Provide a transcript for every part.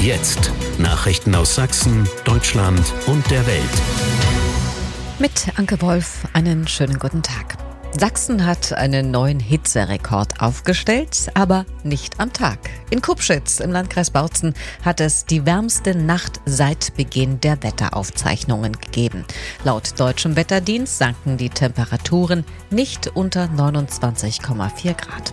jetzt Nachrichten aus Sachsen, Deutschland und der Welt. Mit Anke Wolf, einen schönen guten Tag. Sachsen hat einen neuen Hitzerekord aufgestellt, aber nicht am Tag. In Kupschitz im Landkreis Bautzen hat es die wärmste Nacht seit Beginn der Wetteraufzeichnungen gegeben. Laut Deutschem Wetterdienst sanken die Temperaturen nicht unter 29,4 Grad.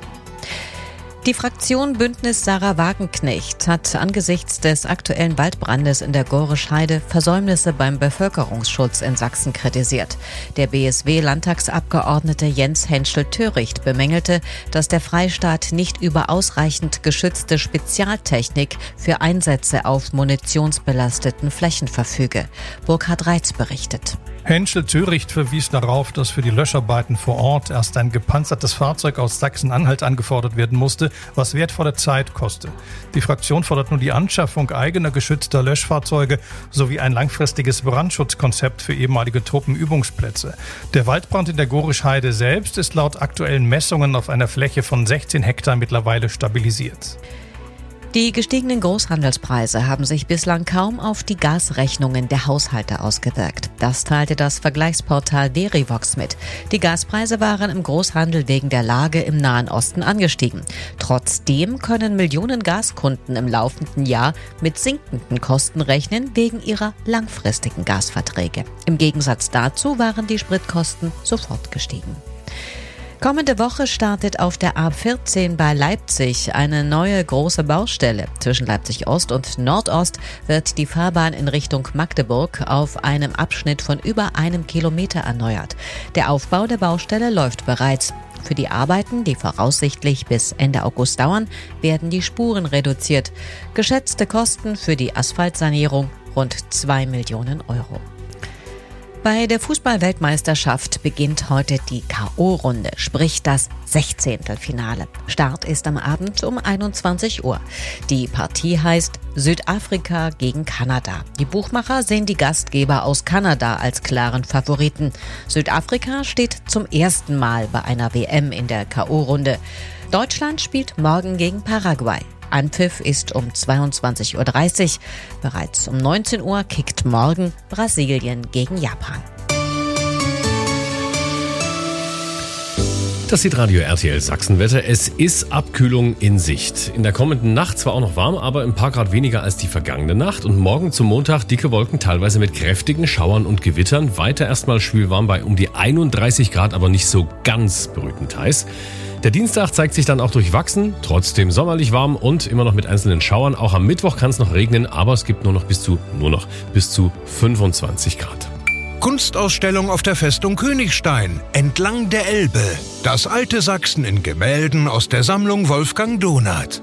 Die Fraktion Bündnis Sarah Wagenknecht hat angesichts des aktuellen Waldbrandes in der Gorisch-Heide Versäumnisse beim Bevölkerungsschutz in Sachsen kritisiert. Der BSW-Landtagsabgeordnete Jens Henschel-Töricht bemängelte, dass der Freistaat nicht über ausreichend geschützte Spezialtechnik für Einsätze auf munitionsbelasteten Flächen verfüge. Burkhard Reitz berichtet. Henschel-Töricht verwies darauf, dass für die Löscharbeiten vor Ort erst ein gepanzertes Fahrzeug aus Sachsen-Anhalt angefordert werden musste, was wertvolle Zeit koste. Die Fraktion fordert nun die Anschaffung eigener geschützter Löschfahrzeuge sowie ein langfristiges Brandschutzkonzept für ehemalige Truppenübungsplätze. Der Waldbrand in der Gorisch-Heide selbst ist laut aktuellen Messungen auf einer Fläche von 16 Hektar mittlerweile stabilisiert. Die gestiegenen Großhandelspreise haben sich bislang kaum auf die Gasrechnungen der Haushalte ausgewirkt. Das teilte das Vergleichsportal Verivox mit. Die Gaspreise waren im Großhandel wegen der Lage im Nahen Osten angestiegen. Trotzdem können Millionen Gaskunden im laufenden Jahr mit sinkenden Kosten rechnen wegen ihrer langfristigen Gasverträge. Im Gegensatz dazu waren die Spritkosten sofort gestiegen. Kommende Woche startet auf der A14 bei Leipzig eine neue große Baustelle. Zwischen Leipzig Ost und Nordost wird die Fahrbahn in Richtung Magdeburg auf einem Abschnitt von über 1 Kilometer erneuert. Der Aufbau der Baustelle läuft bereits. Für die Arbeiten, die voraussichtlich bis Ende August dauern, werden die Spuren reduziert. Geschätzte Kosten für die Asphaltsanierung rund 2 Millionen Euro. Bei der Fußball-Weltmeisterschaft beginnt heute die K.O.-Runde, sprich das 16. Finale. Start ist am Abend um 21 Uhr. Die Partie heißt Südafrika gegen Kanada. Die Buchmacher sehen die Gastgeber aus Kanada als klaren Favoriten. Südafrika steht zum ersten Mal bei einer WM in der K.O.-Runde. Deutschland spielt morgen gegen Paraguay. Anpfiff ist um 22.30 Uhr. Bereits um 19 Uhr kickt morgen Brasilien gegen Japan. Das sieht Radio RTL Sachsenwetter. Es ist Abkühlung in Sicht. In der kommenden Nacht zwar auch noch warm, aber ein paar Grad weniger als die vergangene Nacht. Und morgen zum Montag dicke Wolken, teilweise mit kräftigen Schauern und Gewittern. Weiter erstmal schwülwarm bei um die 31 Grad, aber nicht so ganz brütend heiß. Der Dienstag zeigt sich dann auch durchwachsen, trotzdem sommerlich warm und immer noch mit einzelnen Schauern. Auch am Mittwoch kann es noch regnen, aber es gibt nur noch bis zu 25 Grad. Kunstausstellung auf der Festung Königstein, entlang der Elbe. Das alte Sachsen in Gemälden aus der Sammlung Wolfgang Donath.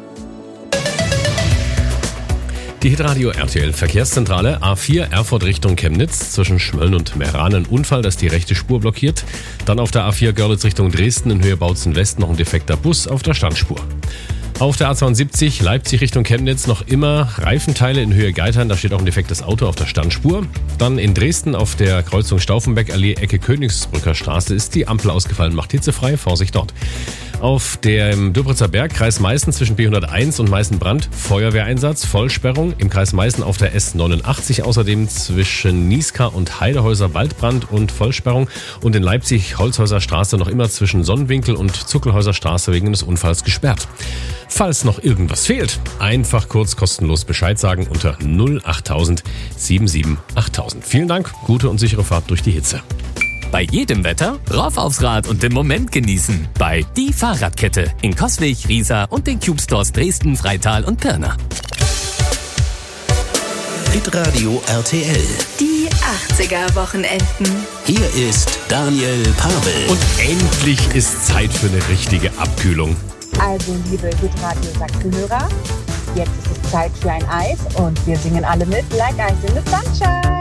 Die Hitradio RTL Verkehrszentrale A4 Erfurt Richtung Chemnitz zwischen Schmölln und Meran. Unfall, das die rechte Spur blockiert. Dann auf der A4 Görlitz Richtung Dresden in Höhe Bautzen West noch ein defekter Bus auf der Standspur. Auf der A72 Leipzig Richtung Chemnitz noch immer Reifenteile in Höhe Geitern, da steht auch ein defektes Auto auf der Standspur. Dann in Dresden auf der Kreuzung Stauffenberg-Allee Ecke Königsbrücker Straße ist die Ampel ausgefallen, macht hitzefrei, Vorsicht dort. Auf dem Döberitzer Berg, Kreis Meißen zwischen B101 und Meißen-Brand, Feuerwehreinsatz, Vollsperrung. Im Kreis Meißen auf der S89 außerdem zwischen Niska und Heidehäuser Waldbrand und Vollsperrung. Und in Leipzig Holzhäuser Straße noch immer zwischen Sonnenwinkel und Zuckelhäuser Straße wegen des Unfalls gesperrt. Falls noch irgendwas fehlt, einfach kurz kostenlos Bescheid sagen unter 08000 77 8000. Vielen Dank, gute und sichere Fahrt durch die Hitze. Bei jedem Wetter rauf aufs Rad und den Moment genießen. Bei Die Fahrradkette in Coswig, Riesa und den Cube Stores Dresden, Freital und Pirna. Hitradio RTL. Die 80er-Wochenenden. Hier ist Daniel Pavel. Und endlich ist Zeit für eine richtige Abkühlung. Also, liebe Hitradio Sachsen-Hörer, jetzt ist es Zeit für ein Eis und wir singen alle mit Like Ice in the Sunshine.